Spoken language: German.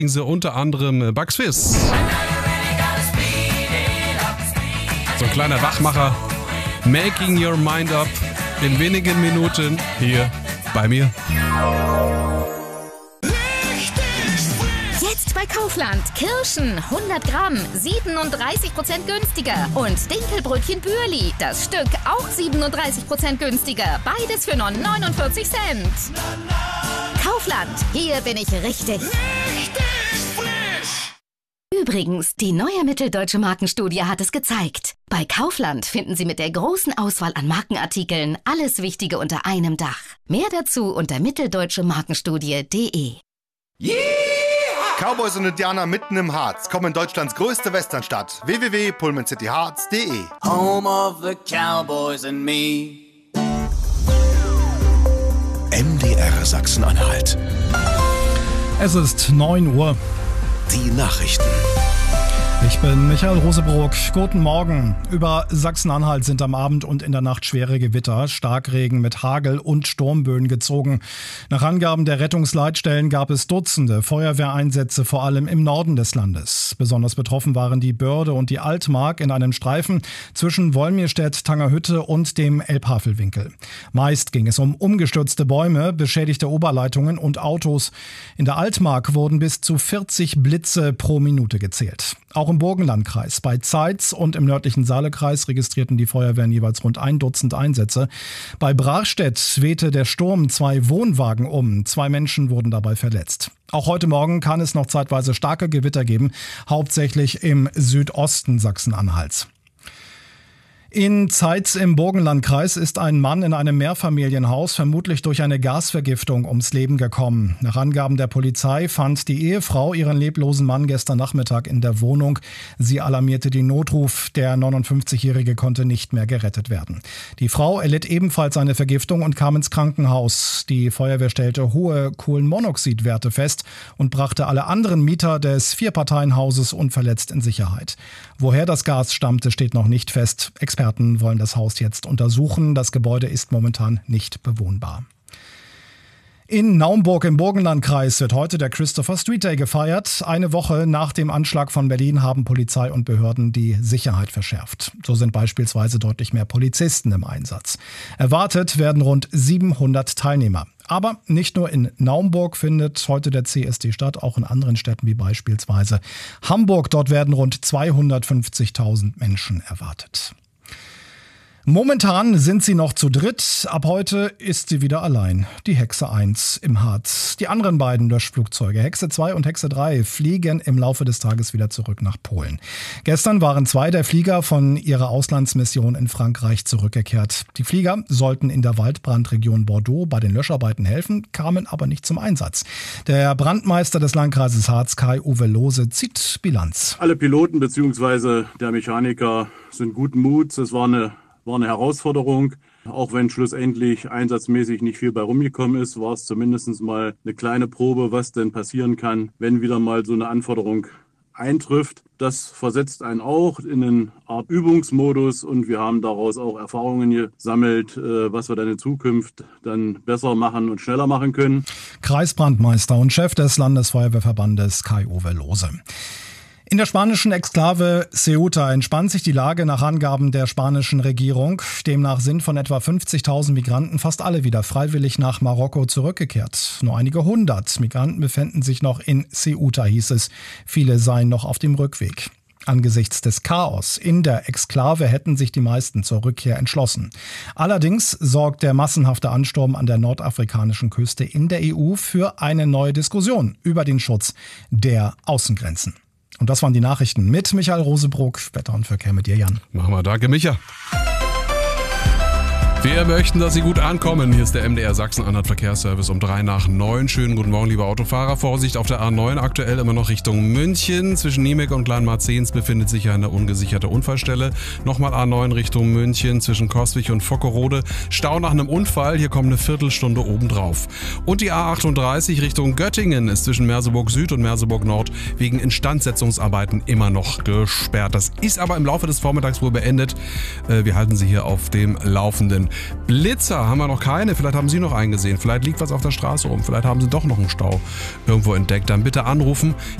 Sie unter anderem Bugs Fizz. So ein kleiner Wachmacher. Making Your Mind Up in wenigen Minuten hier bei mir. Jetzt bei Kaufland. Kirschen 100 Gramm 37% günstiger. Und Dinkelbrötchen Bürli. Das Stück auch 37% günstiger. Beides für nur 49 Cent. Kaufland. Hier bin ich richtig. Übrigens, die neue Mitteldeutsche Markenstudie hat es gezeigt. Bei Kaufland finden Sie mit der großen Auswahl an Markenartikeln alles Wichtige unter einem Dach. Mehr dazu unter mitteldeutsche-markenstudie.de. Yeah! Cowboys und Indianer mitten im Harz kommen in Deutschlands größte Westernstadt. www.pullmancityharz.de. Home of the Cowboys and me. MDR Sachsen-Anhalt. Es ist 9 Uhr. Die Nachrichten. Ich bin Michael Rosebrock. Guten Morgen. Über Sachsen-Anhalt sind am Abend und in der Nacht schwere Gewitter, Starkregen mit Hagel und Sturmböen gezogen. Nach Angaben der Rettungsleitstellen gab es Dutzende Feuerwehreinsätze, vor allem im Norden des Landes. Besonders betroffen waren die Börde und die Altmark in einem Streifen zwischen Wolmirstedt, Tangerhütte und dem Elbhavelwinkel. Meist ging es um umgestürzte Bäume, beschädigte Oberleitungen und Autos. In der Altmark wurden bis zu 40 Blitze pro Minute gezählt. Auch im Burgenlandkreis, bei Zeitz und im nördlichen Saalekreis registrierten die Feuerwehren jeweils rund 1 Dutzend Einsätze. Bei Brachstedt wehte der Sturm 2 Wohnwagen um. 2 Menschen wurden dabei verletzt. Auch heute Morgen kann es noch zeitweise starke Gewitter geben, hauptsächlich im Südosten Sachsen-Anhalts. In Zeitz im Burgenlandkreis ist ein Mann in einem Mehrfamilienhaus vermutlich durch eine Gasvergiftung ums Leben gekommen. Nach Angaben der Polizei fand die Ehefrau ihren leblosen Mann gestern Nachmittag in der Wohnung. Sie alarmierte den Notruf. Der 59-Jährige konnte nicht mehr gerettet werden. Die Frau erlitt ebenfalls eine Vergiftung und kam ins Krankenhaus. Die Feuerwehr stellte hohe Kohlenmonoxidwerte fest und brachte alle anderen Mieter des 4-Parteien-Hauses unverletzt in Sicherheit. Woher das Gas stammte, steht noch nicht fest. Experten wollen das Haus jetzt untersuchen. Das Gebäude ist momentan nicht bewohnbar. In Naumburg im Burgenlandkreis wird heute der Christopher Street Day gefeiert. Eine Woche nach dem Anschlag von Berlin haben Polizei und Behörden die Sicherheit verschärft. So sind beispielsweise deutlich mehr Polizisten im Einsatz. Erwartet werden rund 700 Teilnehmer. Aber nicht nur in Naumburg findet heute der CSD statt, auch in anderen Städten wie beispielsweise Hamburg. Dort werden rund 250.000 Menschen erwartet. Momentan sind sie noch zu dritt. Ab heute ist sie wieder allein. Die Hexe 1 im Harz. Die anderen beiden Löschflugzeuge, Hexe 2 und Hexe 3, fliegen im Laufe des Tages wieder zurück nach Polen. Gestern waren 2 der Flieger von ihrer Auslandsmission in Frankreich zurückgekehrt. Die Flieger sollten in der Waldbrandregion Bordeaux bei den Löscharbeiten helfen, kamen aber nicht zum Einsatz. Der Brandmeister des Landkreises Harz, Kai-Uwe Lohse, zieht Bilanz. Alle Piloten bzw. der Mechaniker sind guten Muts. Es war eine Herausforderung. Auch wenn schlussendlich einsatzmäßig nicht viel bei rumgekommen ist, war es zumindest mal eine kleine Probe, was denn passieren kann, wenn wieder mal so eine Anforderung eintrifft. Das versetzt einen auch in eine Art Übungsmodus und wir haben daraus auch Erfahrungen gesammelt, was wir dann in Zukunft dann besser machen und schneller machen können. Kreisbrandmeister und Chef des Landesfeuerwehrverbandes Kai-Uwe Lohse. In der spanischen Exklave Ceuta entspannt sich die Lage nach Angaben der spanischen Regierung. Demnach sind von etwa 50.000 Migranten fast alle wieder freiwillig nach Marokko zurückgekehrt. Nur einige 100 Migranten befänden sich noch in Ceuta, hieß es. Viele seien noch auf dem Rückweg. Angesichts des Chaos in der Exklave hätten sich die meisten zur Rückkehr entschlossen. Allerdings sorgt der massenhafte Ansturm an der nordafrikanischen Küste in der EU für eine neue Diskussion über den Schutz der Außengrenzen. Und das waren die Nachrichten mit Michael Rosebrock. Wetter und Verkehr mit dir, Jan. Machen wir, danke Micha. Wir möchten, dass Sie gut ankommen. Hier ist der MDR Sachsen-Anhalt Verkehrsservice um 8:03. Schönen guten Morgen, liebe Autofahrer. Vorsicht auf der A9, aktuell immer noch Richtung München. Zwischen Niemek und Kleinmarzens befindet sich eine ungesicherte Unfallstelle. Nochmal A9 Richtung München zwischen Coswig und Fockerode. Stau nach einem Unfall, hier kommt eine Viertelstunde obendrauf. Und die A38 Richtung Göttingen ist zwischen Merseburg Süd und Merseburg Nord wegen Instandsetzungsarbeiten immer noch gesperrt. Das ist aber im Laufe des Vormittags wohl beendet. Wir halten Sie hier auf dem Laufenden. Blitzer haben wir noch keine. Vielleicht haben Sie noch einen gesehen. Vielleicht liegt was auf der Straße rum. Vielleicht haben Sie doch noch einen Stau irgendwo entdeckt. Dann bitte anrufen.